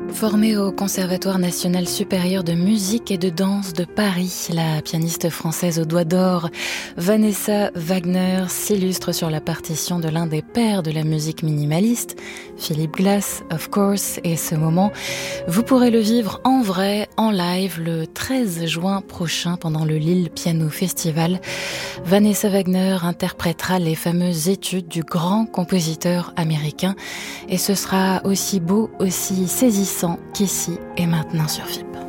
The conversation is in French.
Formée au Conservatoire national supérieur de musique et de danse de Paris, la pianiste française aux doigts d'or Vanessa Wagner s'illustre sur la partition de l'un des pères de la musique minimaliste, Philip Glass, of course, et ce moment, vous pourrez le vivre en vrai, en live, le 13 juin prochain pendant le Lille Piano Festival. Vanessa Wagner interprétera les fameuses études du grand compositeur américain et ce sera aussi beau, aussi saisissant qu'ici et maintenant sur FIP.